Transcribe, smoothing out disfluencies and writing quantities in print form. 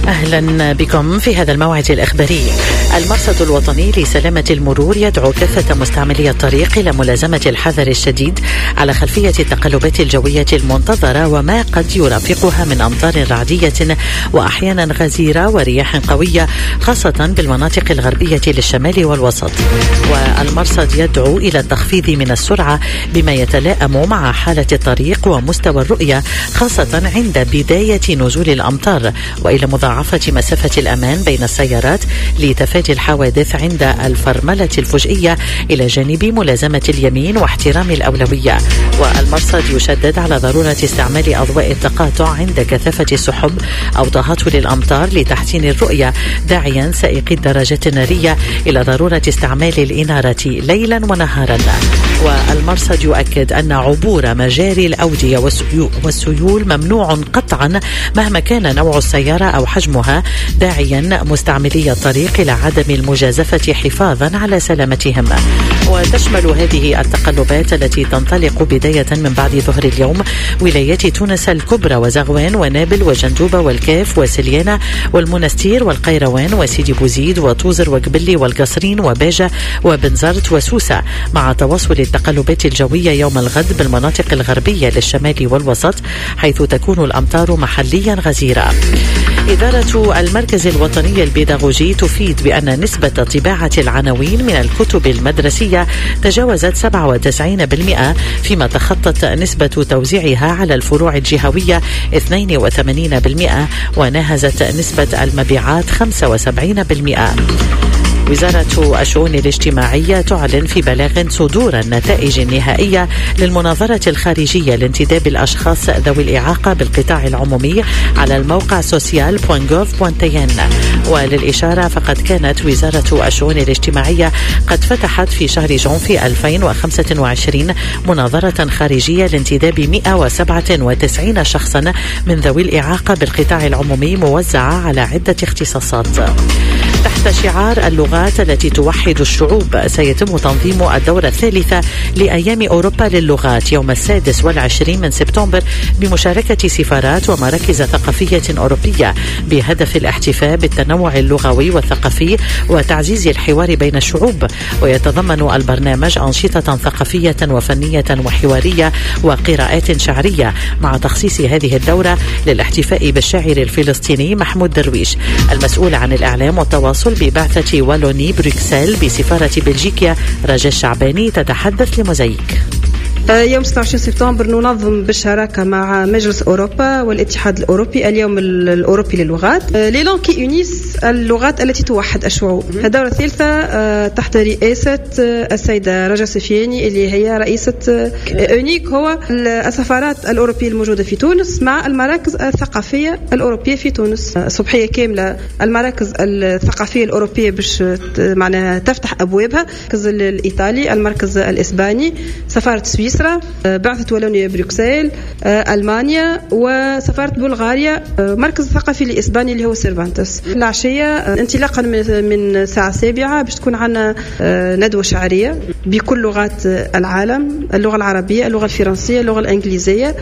أهلا بكم في هذا الموعد الإخباري. المرصد الوطني لسلامة المرور يدعو كافة مستعملي الطريق إلى ملازمة الحذر الشديد على خلفية التقلبات الجوية المنتظرة وما قد يرافقها من أمطار رعدية وأحيانا غزيرة ورياح قوية، خاصة بالمناطق الغربية للشمال والوسط. والمرصد يدعو إلى التخفيض من السرعة بما يتلائم مع حالة الطريق ومستوى الرؤية، خاصة عند بداية نزول الأمطار، وإلى مضاعفة مسافة الأمان بين السيارات لتفادي الحوادث عند الفرملة الفجئية، إلى جانب ملازمة اليمين واحترام الأولوية. والمرصد يشدد على ضرورة استعمال أضواء التقاطع عند كثافة السحب أو تهطل الأمطار لتحسين الرؤية، داعيا سائقي الدراجات النارية إلى ضرورة استعمال الإنارة ليلا ونهارا. والمرصد يؤكد أن عبور مجاري الأودية والسيول ممنوع قطعا مهما كان نوع السيارة أو حجمها، داعيا مستعملي الطريق إلى عدم المجازفة حفاظا على سلامتهم. وتشمل هذه التقلبات التي تنطلق بداية من بعد ظهر اليوم ولايات تونس الكبرى وزغوان ونابل وجندوبة والكاف وسليانة والمنستير والقيروان وسيدي بوزيد وطوزر وقبلي والقصرين وباجة وبنزرت وسوسة، مع تواصل التقلبات الجوية يوم الغد بالمناطق الغربية للشمال والوسط، حيث تكون الأمطار محليا غزيرة. إدارة المركز الوطني البيداغوجي تفيد بأن نسبة طباعة العناوين من الكتب المدرسية تجاوزت 97%، فيما تخطت نسبة توزيعها على الفروع الجهوية 82%، وناهزت نسبة المبيعات 75%. وزارة الشؤون الاجتماعية تعلن في بلاغ صدور النتائج النهائية للمناظرة الخارجية لانتداب الأشخاص ذوي الإعاقة بالقطاع العمومي على الموقع social.gov.tn. وللإشارة فقد كانت وزارة الشؤون الاجتماعية قد فتحت في شهر جونفي 2025 مناظرة خارجية لانتداب 197 شخصا من ذوي الإعاقة بالقطاع العمومي موزعة على عدة اختصاصات. تحت شعار اللغات التي توحد الشعوب، سيتم تنظيم الدورة الثالثة لأيام أوروبا للغات يوم 26 من سبتمبر بمشاركة سفارات ومراكز ثقافية أوروبية، بهدف الاحتفاء بالتنوع اللغوي والثقافي وتعزيز الحوار بين الشعوب. ويتضمن البرنامج أنشطة ثقافية وفنية وحوارية وقراءات شعرية، مع تخصيص هذه الدورة للاحتفاء بالشاعر الفلسطيني محمود درويش. المسؤول عن الإعلام والتواصل ببعثة والوني بروكسل بسفارة بلجيكا رجاء الشعباني تتحدث لموزايك. يوم 26 سبتمبر ننظم بالشراكة مع مجلس أوروبا والاتحاد الأوروبي اليوم الأوروبي للغات، لي لونغ كي يونيس، اللغات التي توحد الشعوب. الدورة الثالثة تحت رئاسة السيدة رجاء سفياني اللي هي رئيسة أونيك، هو السفارات الأوروبية الموجودة في تونس مع المراكز الثقافية الأوروبية في تونس. صبحية كاملة المراكز الثقافية الأوروبية باش معناها تفتح أبوابها، المركز الإيطالي، المركز الإسباني، سفارة سويسرا، بعثة والونيا بروكسل، ألمانيا، وسفارة بلغاريا، مركز ثقافي الإسباني اللي هو سيرفانتس. العشية انطلاقا من الساعة 7 باش تكون عنا ندوة شعرية بكل لغات العالم، اللغة العربية، اللغة الفرنسية، اللغة الإنجليزية.